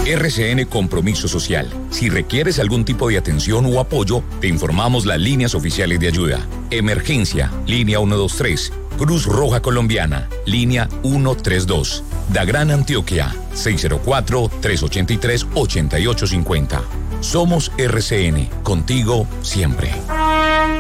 RCN Compromiso Social. Si requieres algún tipo de atención o apoyo, te informamos las líneas oficiales de ayuda. Emergencia, línea 123. Cruz Roja Colombiana, línea 132. Da Gran Antioquia, 604-383-8850. Somos RCN, contigo siempre.